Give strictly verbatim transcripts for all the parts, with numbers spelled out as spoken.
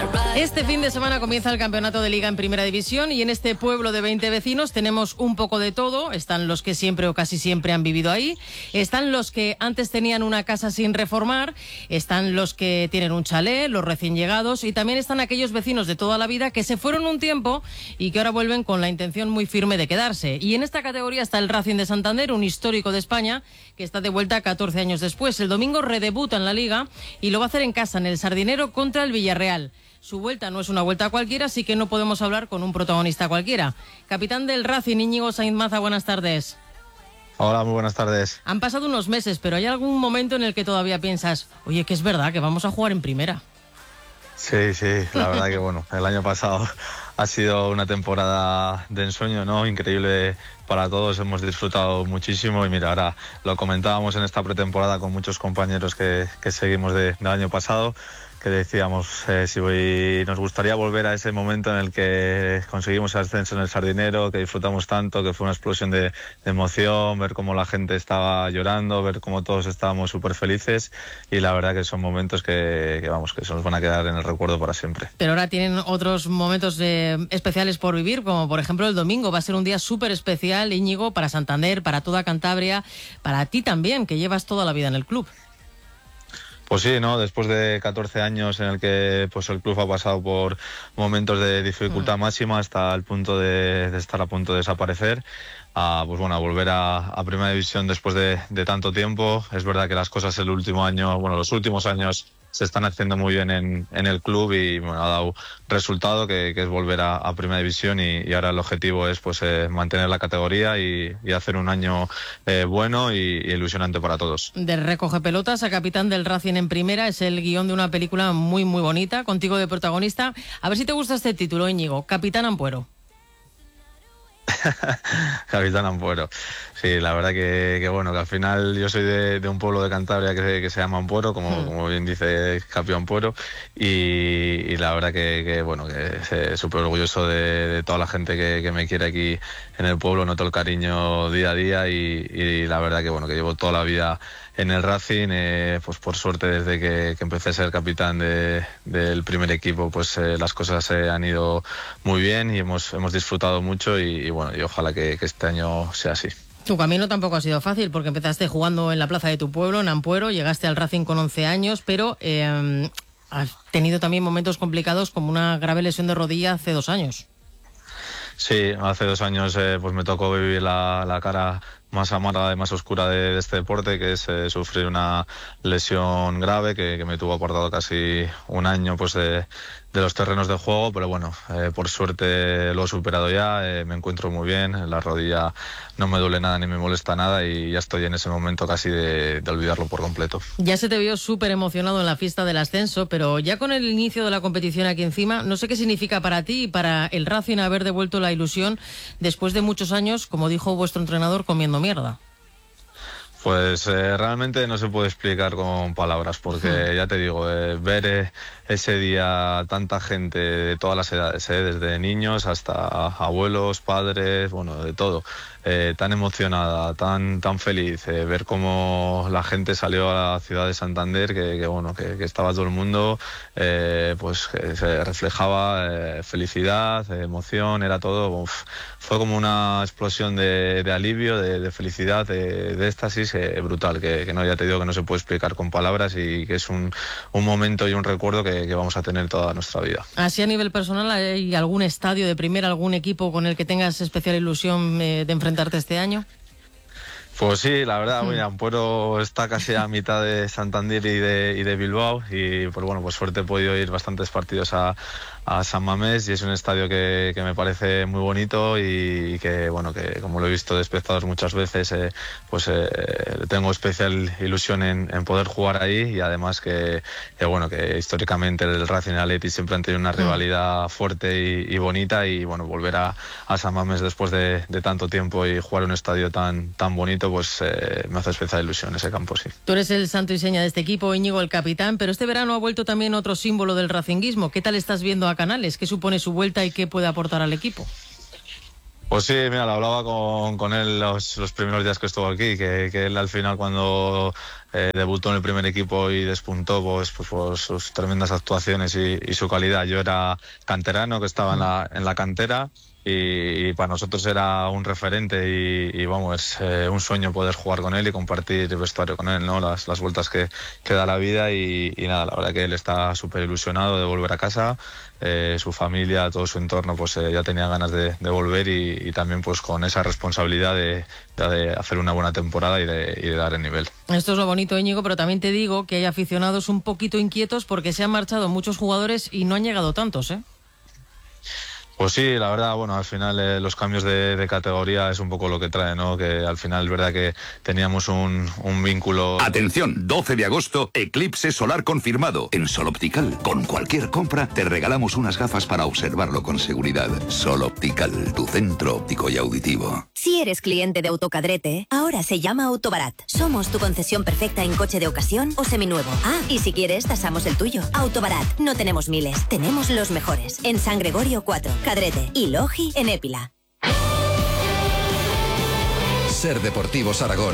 Este fin de semana comienza el campeonato de Liga en Primera División y en este pueblo de veinte vecinos tenemos un poco de todo. Están los que siempre o casi siempre han vivido ahí, están los que antes tenían una casa sin reformar, están los que tienen un chalet, los recién llegados, y también están aquellos vecinos de toda la vida que se fueron un tiempo y que ahora vuelven con la intención muy firme de quedarse. Y en esta categoría está el Racing de Santander, un histórico de España que está de vuelta catorce años después. El domingo redebuta en la Liga y lo va a hacer en casa, en el Sardinero, contra el Villarreal. Su vuelta no es una vuelta cualquiera, así que no podemos hablar con un protagonista cualquiera. Capitán del Racing, Íñigo Sainz Maza, buenas tardes. Hola, muy buenas tardes. Han pasado unos meses, pero ¿hay algún momento en el que todavía piensas, oye, que es verdad, que vamos a jugar en primera? Sí, sí, la verdad que bueno, el año pasado ha sido una temporada de ensueño, ¿no? Increíble para todos, hemos disfrutado muchísimo y mira, ahora lo comentábamos en esta pretemporada con muchos compañeros que, que seguimos de, del año pasado, que decíamos eh, si voy, nos gustaría volver a ese momento en el que conseguimos el ascenso en el Sardinero, que disfrutamos tanto, que fue una explosión de, de emoción, ver cómo la gente estaba llorando, ver cómo todos estábamos súper felices, y la verdad que son momentos que, que vamos, que se nos van a quedar en el recuerdo para siempre. Pero ahora tienen otros momentos eh, especiales por vivir, como por ejemplo el domingo. Va a ser un día súper especial, Íñigo, para Santander, para toda Cantabria, para ti también, que llevas toda la vida en el club. Pues sí, ¿no? Después de catorce años en el que pues el club ha pasado por momentos de dificultad máxima hasta el punto de, de estar a punto de desaparecer, a, pues bueno, a volver a, a Primera División después de, de tanto tiempo. Es verdad que las cosas el último año, bueno, los últimos años se están haciendo muy bien en, en el club y bueno, ha dado resultado que, que es volver a, a Primera División y, y ahora el objetivo es pues eh, mantener la categoría y, y hacer un año eh, bueno y, y ilusionante para todos. De recoge pelotas a capitán del Racing en Primera es el guión de una película muy muy bonita, contigo de protagonista. A ver si te gusta este título, Íñigo, Capitán Ampuero. Capitán Ampuero. Sí, la verdad que, que bueno, que al final yo soy de, de un pueblo de Cantabria que, que se llama Ampuero, como, mm. como bien dice Capio Ampuero, y, y la verdad que, que bueno, que súper orgulloso de, de toda la gente que, que me quiere aquí en el pueblo, noto el cariño día a día y, y la verdad que bueno, que llevo toda la vida en el Racing, eh, pues por suerte desde que, que empecé a ser capitán de, del primer equipo, pues eh, las cosas se han ido muy bien y hemos, hemos disfrutado mucho y, y bueno, y ojalá que, que este año sea así. Tu camino tampoco ha sido fácil porque empezaste jugando en la plaza de tu pueblo, en Ampuero, llegaste al Racing con once años, pero eh, has tenido también momentos complicados como una grave lesión de rodilla hace dos años. Sí, hace dos años eh, pues me tocó vivir la, la cara más amarga y más oscura de, de este deporte, que es eh, sufrir una lesión grave que, que me tuvo apartado casi un año pues de, de los terrenos de juego, pero bueno, eh, por suerte lo he superado ya, eh, me encuentro muy bien, la rodilla no me duele nada ni me molesta nada y ya estoy en ese momento casi de, de olvidarlo por completo. Ya se te vio súper emocionado en la fiesta del ascenso, pero ya con el inicio de la competición aquí encima, no sé qué significa para ti y para el Racing haber devuelto la ilusión después de muchos años, como dijo vuestro entrenador, comiendo mierda. Pues eh, realmente no se puede explicar con palabras, porque ya te digo, eh, ver eh, ese día tanta gente de todas las edades, eh, desde niños hasta abuelos, padres, bueno, de todo, eh, tan emocionada, tan tan feliz, eh, ver cómo la gente salió a la ciudad de Santander, que, que bueno, que, que estaba todo el mundo, eh, pues que se reflejaba eh, felicidad, eh, emoción, era todo, uf, fue como una explosión de, de alivio, de, de felicidad, de, de éxtasis eh, brutal, que, que no, ya te digo que no se puede explicar con palabras y que es un, un momento y un recuerdo que, que vamos a tener toda nuestra vida. Así a nivel personal, ¿hay algún estadio de primera, algún equipo con el que tengas especial ilusión eh, de enfrentarte este año? Pues sí, la verdad, mm. mira, Ampuero está casi a mitad de Santander y de, y de Bilbao y pues bueno, pues suerte he podido ir bastantes partidos a, a San Mamés y es un estadio que, que me parece muy bonito y, y que bueno, que como lo he visto de espectadores muchas veces, eh, pues eh, tengo especial ilusión en, en poder jugar ahí y además que, que bueno, que históricamente el Racing y el Athletic siempre han tenido una rivalidad mm. fuerte y, y bonita y bueno, volver a, a San Mamés después de, de tanto tiempo y jugar en un estadio tan, tan bonito, pues eh, me hace especial ilusión ese campo, sí. Tú eres el santo y seña de este equipo, Íñigo, el capitán, pero este verano ha vuelto también otro símbolo del racinguismo. ¿Qué tal estás viendo a Canales? ¿Qué supone su vuelta y qué puede aportar al equipo? Pues sí, mira, lo hablaba con, con él los, los primeros días que estuvo aquí, que, que él al final cuando eh, debutó en el primer equipo y despuntó pues, pues por sus tremendas actuaciones y, y su calidad. Yo era canterano, que estaba en la, en la cantera, y, y para nosotros era un referente y, y vamos, es eh, un sueño poder jugar con él y compartir el vestuario con él, ¿no? Las, las vueltas que, que da la vida y, y nada, la verdad que él está súper ilusionado de volver a casa. Eh, su familia, todo su entorno, pues eh, ya tenía ganas de, de volver y, y también pues con esa responsabilidad de, de hacer una buena temporada y de, y de dar el nivel. Esto es lo bonito, Íñigo, pero también te digo que hay aficionados un poquito inquietos porque se han marchado muchos jugadores y no han llegado tantos, ¿eh? Pues sí, la verdad, bueno, al final eh, los cambios de, de categoría es un poco lo que trae, ¿no? Que al final es verdad que teníamos un, un vínculo... Atención, doce de agosto, eclipse solar confirmado en Sol Optical. Con cualquier compra te regalamos unas gafas para observarlo con seguridad. Sol Optical, tu centro óptico y auditivo. Si eres cliente de Autocadrete, ahora se llama Autobarat. Somos tu concesión perfecta en coche de ocasión o seminuevo. Ah, y si quieres, tasamos el tuyo. Autobarat, no tenemos miles, tenemos los mejores. En San Gregorio cuatro, Cadrete y Logi en Épila. Ser Deportivos Aragón.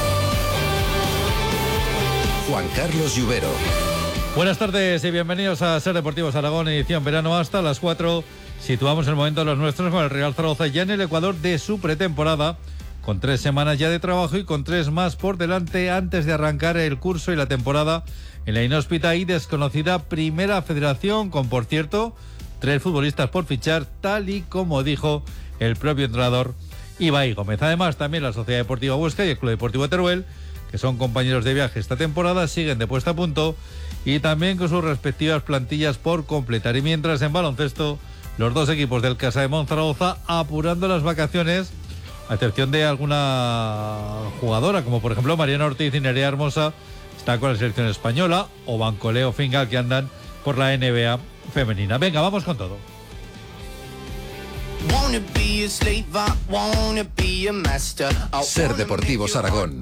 Juan Carlos Lluvero. Buenas tardes y bienvenidos a Ser Deportivos Aragón, edición verano hasta las cuatro. Situamos el momento de los nuestros con el Real Zaragoza ya en el Ecuador de su pretemporada, con tres semanas ya de trabajo y con tres más por delante antes de arrancar el curso y la temporada en la inhóspita y desconocida Primera Federación, con, por cierto, tres futbolistas por fichar, tal y como dijo el propio entrenador Ibai Gómez. Además, también la Sociedad Deportiva Huesca y el Club Deportivo Teruel, que son compañeros de viaje esta temporada, siguen de puesta a punto y también con sus respectivas plantillas por completar. Y mientras, en baloncesto, los dos equipos del Casa de Monzaragoza apurando las vacaciones, a excepción de alguna jugadora, como por ejemplo Mariana Ortiz y Nerea Hermosa, está con la selección española, o Bancoleo Fingal, que andan por la N B A femenina. Venga, vamos con todo. Ser Deportivos Aragón.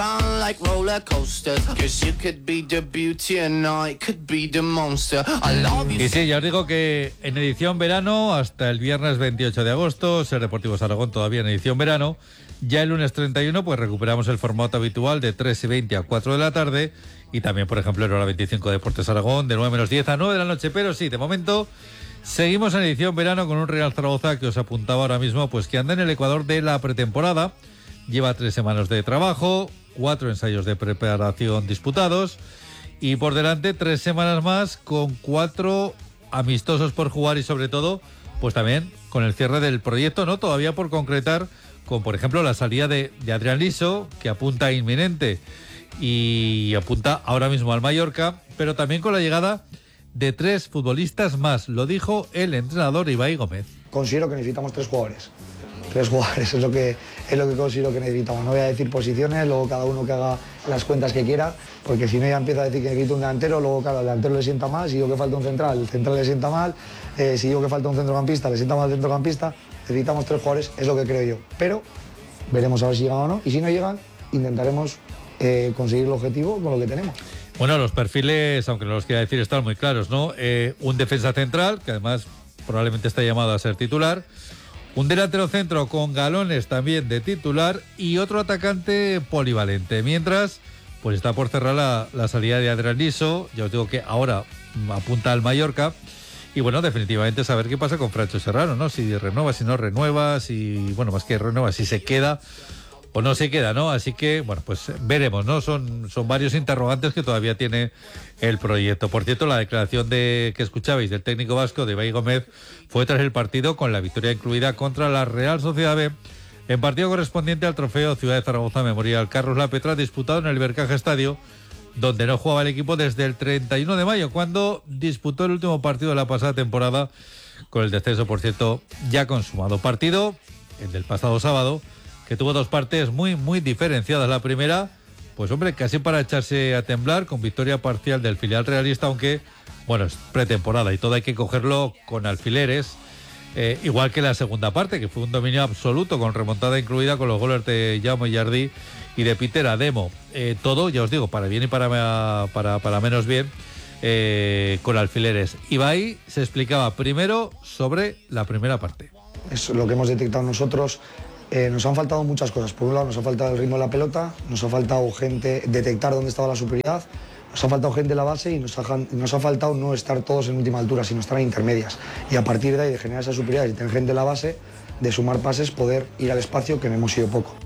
Y sí, ya os digo que en edición verano, hasta el viernes veintiocho de agosto, Ser Deportivos Aragón todavía en edición verano. Ya el lunes treinta y uno, pues recuperamos el formato habitual de tres y veinte a cuatro de la tarde. Y también, por ejemplo, en hora veinticinco Deportes Aragón, de nueve menos diez a nueve de la noche. Pero sí, de momento seguimos en edición verano con un Real Zaragoza que os apuntaba ahora mismo, pues que anda en el Ecuador de la pretemporada. Lleva tres semanas de trabajo, cuatro ensayos de preparación disputados y por delante tres semanas más con cuatro amistosos por jugar y sobre todo, pues también con el cierre del proyecto, ¿no? Todavía por concretar, con por ejemplo la salida de, de Adrián Liso, que apunta inminente y apunta ahora mismo al Mallorca, pero también con la llegada de tres futbolistas más. Lo dijo el entrenador Ibai Gómez. Considero que necesitamos tres jugadores. Tres jugadores es lo que es lo que considero que necesitamos. No voy a decir posiciones, luego cada uno que haga las cuentas que quiera, porque si no ya empieza a decir que necesito un delantero, luego claro, al delantero le sienta mal, si yo que falta un central, el central le sienta mal, eh, si yo que falta un centrocampista, le sienta mal el centrocampista. Necesitamos tres jugadores, es lo que creo yo. Pero veremos a ver si llegan o no, y si no llegan, intentaremos eh, conseguir el objetivo con lo que tenemos. Bueno, los perfiles, aunque no los quiera decir, están muy claros, ¿no? Eh, un defensa central, que además probablemente está llamado a ser titular, un delantero centro con galones también de titular y otro atacante polivalente. Mientras, pues está por cerrar la, la salida de Adrián Liso. Ya os digo que ahora apunta al Mallorca. Y bueno, definitivamente saber qué pasa con Francho Serrano, ¿no? Si renueva, si no renueva, si, bueno, más que renueva, si se queda o no se queda, ¿no? Así que, bueno, pues veremos, ¿no? Son, son varios interrogantes que todavía tiene el proyecto. Por cierto, la declaración de que escuchabais del técnico vasco, de Ibai Gómez, fue tras el partido con la victoria incluida contra la Real Sociedad B, en partido correspondiente al trofeo Ciudad de Zaragoza Memorial Carlos Lapetra, disputado en el Bercaja Estadio, donde no jugaba el equipo desde el treinta y uno de mayo, cuando disputó el último partido de la pasada temporada, con el descenso, por cierto, ya consumado. Partido, el del pasado sábado, que tuvo dos partes muy, muy diferenciadas. La primera, pues hombre, casi para echarse a temblar, con victoria parcial del filial realista, aunque, bueno, es pretemporada y todo hay que cogerlo con alfileres. Eh, igual que la segunda parte, que fue un dominio absoluto, con remontada incluida, con los goles de Jaume Jardí y de Peter Ademo. Eh, todo, ya os digo, para bien y para, para, para menos bien, eh, con alfileres. Ibai se explicaba primero sobre la primera parte. Es lo que hemos detectado nosotros. Eh, nos han faltado muchas cosas. Por un lado nos ha faltado el ritmo de la pelota, nos ha faltado gente, detectar dónde estaba la superioridad, nos ha faltado gente en la base y nos ha, nos ha faltado no estar todos en última altura, sino estar en intermedias. Y a partir de ahí, de generar esa superioridad y tener gente en la base, de sumar pases, poder ir al espacio, que no hemos ido poco.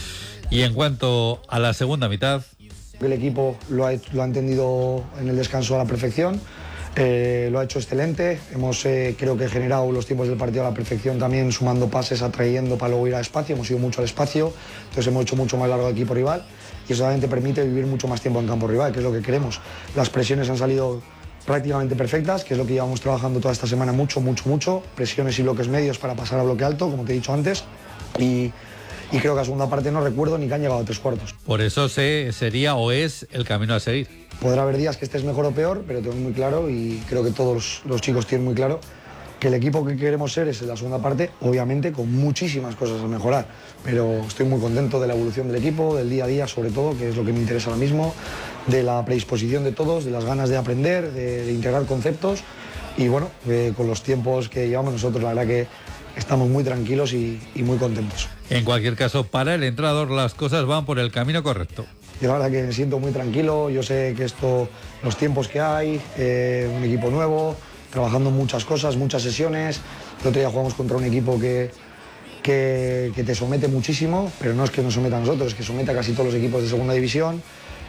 Y en cuanto a la segunda mitad... El equipo lo ha, lo ha entendido en el descanso a la perfección. Eh, lo ha hecho excelente, hemos eh, creo que generado los tiempos del partido a la perfección también, sumando pases, atrayendo para luego ir al espacio, hemos ido mucho al espacio, entonces hemos hecho mucho más largo el equipo rival y eso también te permite vivir mucho más tiempo en campo rival, que es lo que queremos. Las presiones han salido prácticamente perfectas, que es lo que llevamos trabajando toda esta semana mucho, mucho, mucho, presiones y bloques medios para pasar a bloque alto, como te he dicho antes, y, y creo que a segunda parte no recuerdo ni que han llegado a tres cuartos. Por eso se, sería o es el camino a seguir. Podrá haber días que estés mejor o peor, pero tengo muy claro y creo que todos los, los chicos tienen muy claro que el equipo que queremos ser es en la segunda parte, obviamente con muchísimas cosas a mejorar, pero estoy muy contento de la evolución del equipo, del día a día sobre todo, que es lo que me interesa ahora mismo, de la predisposición de todos, de las ganas de aprender, de, de integrar conceptos y bueno, eh, con los tiempos que llevamos nosotros la verdad que estamos muy tranquilos y, y muy contentos. En cualquier caso, para el entrenador las cosas van por el camino correcto. Yo la verdad que me siento muy tranquilo, yo sé que esto, los tiempos que hay, eh, un equipo nuevo, trabajando muchas cosas, muchas sesiones. El otro día jugamos contra un equipo que, que, que te somete muchísimo, pero no es que nos someta a nosotros, es que somete a casi todos los equipos de segunda división.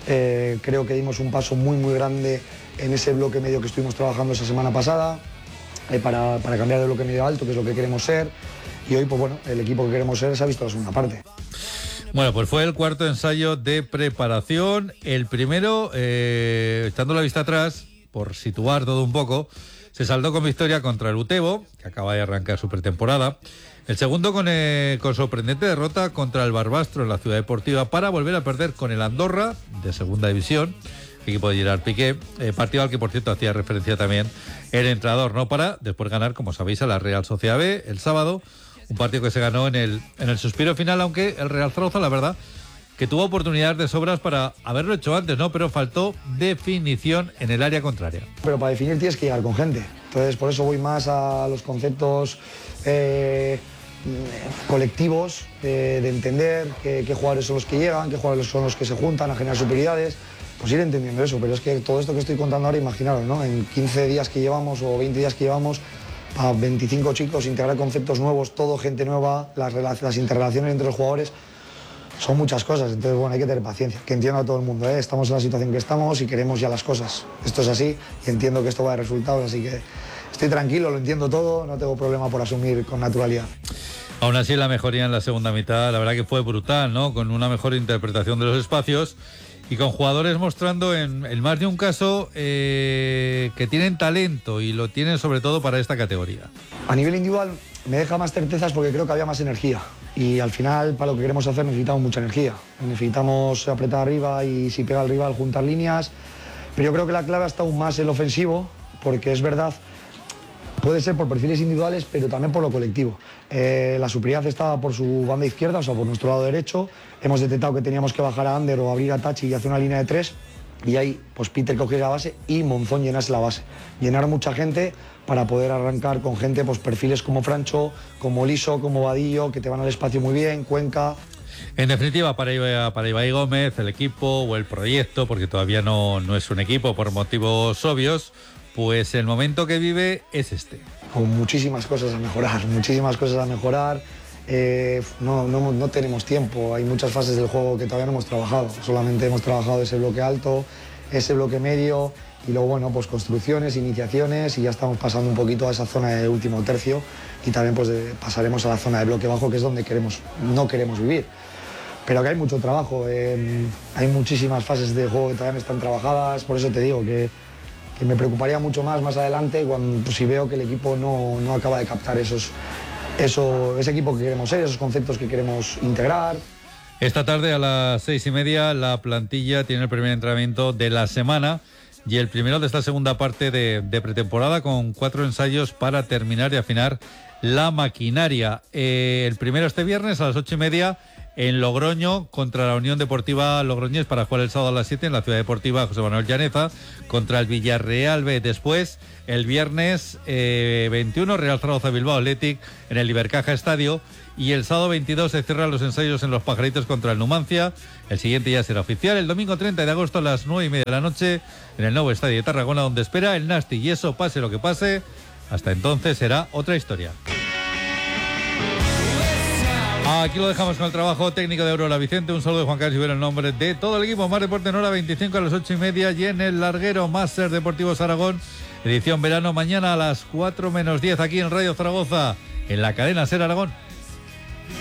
Eh, creo que dimos un paso muy muy grande en ese bloque medio que estuvimos trabajando esa semana pasada, eh, para, para cambiar de bloque medio alto, que es lo que queremos ser. Y hoy, pues bueno, el equipo que queremos ser se ha visto la segunda parte. Bueno, pues fue el cuarto ensayo de preparación. El primero, eh, echando la vista atrás, por situar todo un poco, se saldó con victoria contra el Utebo, que acaba de arrancar su pretemporada. El segundo con, eh, con sorprendente derrota contra el Barbastro en la Ciudad Deportiva para volver a perder con el Andorra, de segunda división, equipo de Gerard Piqué, eh, partido al que por cierto hacía referencia también el entrenador, ¿no? Para después ganar, como sabéis, a la Real Sociedad B el sábado. Un partido que se ganó en el, en el suspiro final, aunque el Real Zaragoza, la verdad, que tuvo oportunidades de sobras para haberlo hecho antes, ¿no? Pero faltó definición en el área contraria. Pero para definir tienes que llegar con gente. Entonces, por eso voy más a los conceptos eh, colectivos, eh, de entender qué, qué jugadores son los que llegan, qué jugadores son los que se juntan a generar superioridades. Pues ir entendiendo eso, pero es que todo esto que estoy contando ahora, imaginaros, ¿no? En quince días que llevamos o veinte días que llevamos, a veinticinco chicos, integrar conceptos nuevos, todo gente nueva, las, las interrelaciones entre los jugadores, son muchas cosas, entonces bueno, hay que tener paciencia, que entiendo a todo el mundo, ¿eh? Estamos en la situación que estamos y queremos ya las cosas, esto es así y entiendo que esto va a dar resultados, así que estoy tranquilo, lo entiendo todo, no tengo problema por asumir con naturalidad. Aún así la mejoría en la segunda mitad, la verdad que fue brutal, ¿no? Con una mejor interpretación de los espacios y con jugadores mostrando en, en más de un caso eh, que tienen talento y lo tienen sobre todo para esta categoría. A nivel individual me deja más certezas porque creo que había más energía y al final para lo que queremos hacer necesitamos mucha energía. Necesitamos apretar arriba y si pega el rival juntar líneas, pero yo creo que la clave está aún más en lo ofensivo porque es verdad, puede ser por perfiles individuales pero también por lo colectivo. Eh, la superioridad estaba por su banda izquierda, o sea por nuestro lado derecho. Hemos detectado que teníamos que bajar a Ander o abrir a Tachi y hacer una línea de tres y ahí pues Peter cogiera la base y Monzón llenase la base. Llenar mucha gente para poder arrancar con gente, pues perfiles como Francho, como Liso, como Vadillo, que te van al espacio muy bien, Cuenca. En definitiva, para Ibai, para Ibai Gómez, el equipo o el proyecto, porque todavía no, no es un equipo por motivos obvios, pues el momento que vive es este. Con muchísimas cosas a mejorar, muchísimas cosas a mejorar. Eh, no, no, no tenemos tiempo, hay muchas fases del juego que todavía no hemos trabajado, solamente hemos trabajado ese bloque alto, ese bloque medio y luego bueno, pues construcciones, iniciaciones y ya estamos pasando un poquito a esa zona de último tercio y también pues de, pasaremos a la zona de bloque bajo que es donde queremos, no queremos vivir. Pero que hay mucho trabajo, eh, hay muchísimas fases de juego que todavía no están trabajadas, por eso te digo que, que me preocuparía mucho más más adelante cuando pues, si veo que el equipo no, no acaba de captar esos Eso, ese equipo que queremos ser, esos conceptos que queremos integrar. Esta tarde a las seis y media la plantilla tiene el primer entrenamiento de la semana y el primero de esta segunda parte de, de pretemporada con cuatro ensayos para terminar y afinar la maquinaria. Eh, el primero este viernes a las ocho y media en Logroño contra la Unión Deportiva Logroñés para jugar el sábado a las siete en la Ciudad Deportiva José Manuel Llaneza contra el Villarreal B. Después, el viernes eh, veintiuno, Real Zaragoza Bilbao Athletic en el Ibercaja Estadio. Y el sábado veintidós se cierran los ensayos en Los Pajaritos contra el Numancia. El siguiente ya será oficial. El domingo treinta de agosto a las nueve y media de la noche en el nuevo estadio de Tarragona, donde espera el Nasti. Y eso, pase lo que pase, hasta entonces será otra historia. Aquí lo dejamos con el trabajo técnico de Aurora Vicente. Un saludo de Juan Carlos Ibero en nombre de todo el equipo. Más deporte en hora veinticinco a las ocho y media y en el larguero más Ser Deportivos Aragón. Edición verano mañana a las cuatro menos diez aquí en Radio Zaragoza, en la cadena Ser Aragón.